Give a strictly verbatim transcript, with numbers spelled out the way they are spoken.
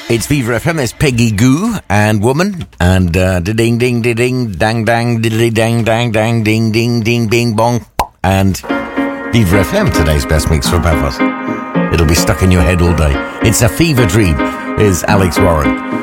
It's Viva F M. It's Peggy Goo and Woman and uh, ding ding ding ding dang dang diddly dang dang dang ding ding ding bing bong and Viva F M. Today's best mix for both of us. It'll be stuck in your head all day. It's a fever dream. Is Alex Warren.